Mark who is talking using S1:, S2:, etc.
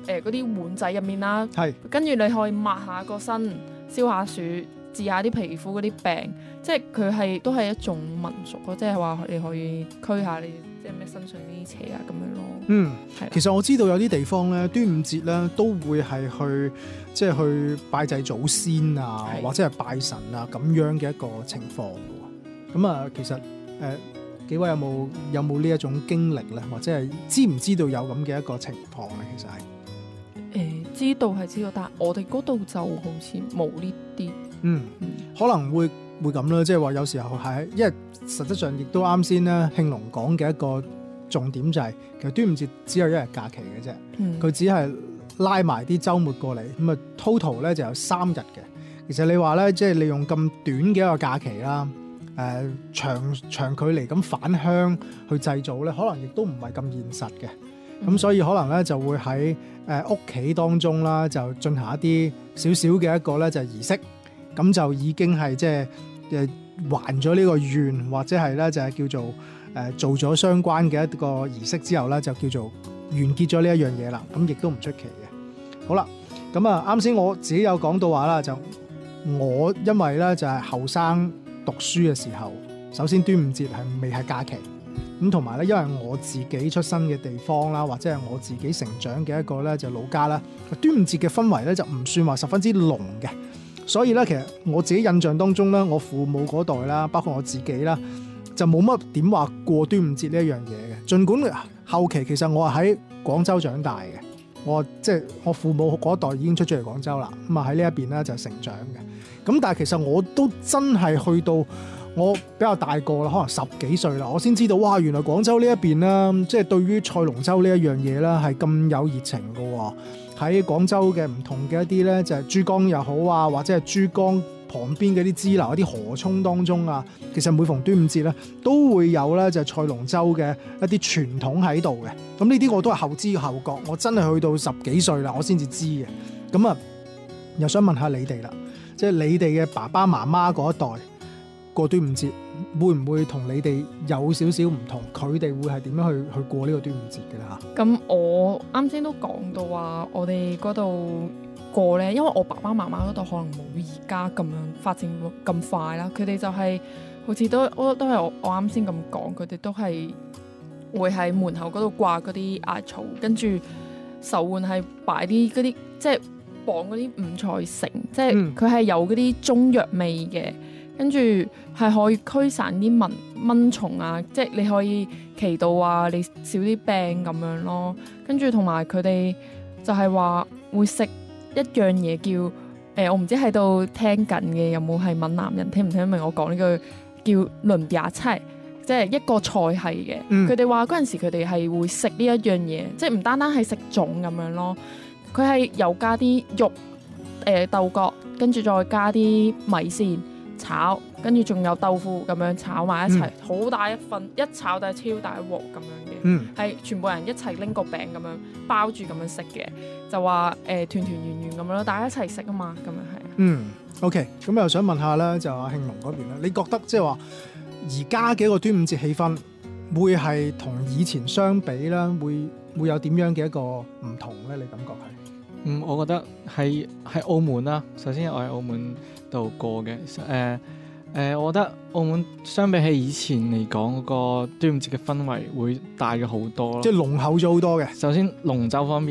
S1: 嗰啲碗仔入面啦，
S2: 係
S1: 跟住你可以抹下個身，消下暑，治下啲皮膚嗰啲病，即係佢都係一種民俗咯，即係話你可以驅下你即係咩身上啲邪啊咁樣咯。係啦。
S2: 其實我知道有啲地方咧，端午節咧都會係去即係去拜祭祖先啊，
S1: 係
S2: 或者係拜神啊咁樣嘅一個情況嘅喎。咁啊，其實幾位有冇呢一種經歷咧，或者係知唔知道有咁嘅一個情況咧？其實係
S1: 知道係知道，但係我哋嗰度就好似冇呢啲。
S2: 可能會咁啦，即係話有時候係因為實質上亦都啱先咧，慶龍講嘅一個重點就係、其實端午節只有一日假期嘅啫，佢只係拉埋啲週末過嚟，咁啊 total 咧就有3日嘅。其實你話咧，即係利用咁短嘅一個假期啦，長距離咁返鄉去祭祖咧，可能亦都唔係咁現實嘅。咁所以可能咧就會喺屋企當中啦，就進行一啲少少嘅一個咧就係儀式，咁就已經係即係還咗呢個願，或者係咧就係叫做做咗相關嘅一個儀式之後咧，就叫做完結咗呢一樣嘢啦。咁亦都唔出奇嘅。好啦，咁啊啱先我自己有講到話啦，就我因為咧就係後生讀書嘅時候，首先端午節係未係假期。咁同埋咧，因為我自己出生嘅地方啦，或者係我自己成長嘅一個咧就老家啦，端午節嘅氛圍咧就唔算話十分之濃嘅，所以咧其實我自己印象當中咧，我父母嗰代啦，包括我自己啦，就冇乜點話過端午節呢一樣嘢嘅。儘管後期其實我係喺廣州長大嘅，我父母嗰代已經出咗嚟廣州啦，咁啊喺呢一邊咧就成長嘅。咁但係其實我都真係去到我比較大個啦，可能10幾歲啦，我先知道哇，原來廣州呢一邊啦，即係對於賽龍舟呢一樣嘢啦，係咁有熱情嘅喎。喺廣州嘅唔同嘅一啲咧，就係珠江又好啊，或者係珠江旁邊嘅啲支流、一啲河涌當中啊，其實每逢端午節咧，都會有咧就係賽龍舟嘅一啲傳統喺度嘅。咁呢啲我都係後知後覺，我真係去到10幾歲啦，我先至知嘅。咁啊，又想問下你哋啦，即係你哋嘅爸爸媽媽嗰一代過端午節會唔會同你哋有少少唔同？佢哋會係點樣去過呢個端午節嘅啦？
S1: 咁我啱先都講到話，我哋嗰度過咧，因為我爸爸媽媽嗰度可能冇而家咁樣發展咁快啦，佢哋就係好似都係我啱先咁講，佢哋都係會喺門口嗰度掛嗰啲艾草，跟住手腕係擺啲嗰啲即係綁嗰啲五彩繩，即係佢係有嗰啲中藥味嘅。跟住係可以驅散啲蚊蟲啊，即係你可以祈禱啊，你少啲病咁樣咯。跟住同埋佢哋就係話會食一樣嘢叫我唔知喺度聽緊嘅有冇係閩南人聽唔聽得明我講呢句叫輪嗲菜，即係一個菜係嘅。佢哋話嗰陣時佢哋係會食呢一樣嘢，即係唔單單係食粽咁樣咯。佢係有加啲肉豆角，跟住再加啲米線。炒，跟住仲有豆腐咁樣炒埋一齊，好大一份，一炒就係超大一鑊咁樣嘅，係全部人一齊拎個餅咁樣包住咁樣食嘅，就話團團圓圓咁樣咯，大家一齊食啊嘛，咁樣係。
S2: OK， 咁又想問下咧，就阿慶龍嗰邊咧，你覺得即係話而家嘅一個端午節氣氛，會係同以前相比啦，會有點樣嘅一個唔同咧？你感覺係？
S3: 我覺得喺澳門啦，首先我喺澳門度過嘅，我覺得澳門相比起以前嚟講，嗰個端午節嘅氛圍會大咗好多咯，
S2: 即係濃厚咗好多嘅。
S3: 首先龍舟方面。